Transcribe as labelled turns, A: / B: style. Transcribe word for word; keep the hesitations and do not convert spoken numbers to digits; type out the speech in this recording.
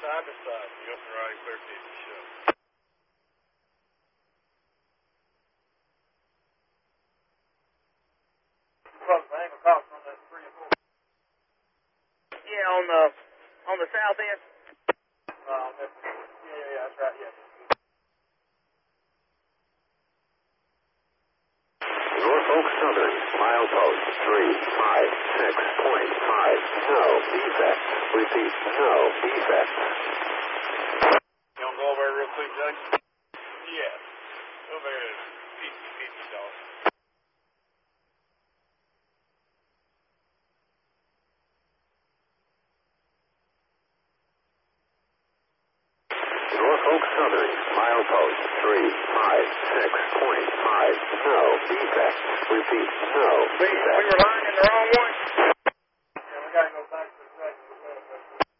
A: side to side. You up and right, clear fifty, show. Angle cost on that three and four.
B: Yeah, on the on the south end.
A: Uh, that's, yeah, yeah, yeah, that's right, yeah.
C: Norfolk Southern, milepost three five six point five. No defect. Repeat, no defect.
A: You want to go over there real quick, Jason? Yeah. Over there is fifty fifty dollars.
C: Norfolk Southern, milepost three five six point five. No defect. Repeat, no
B: We, we
C: defect.
B: were lining the wrong one.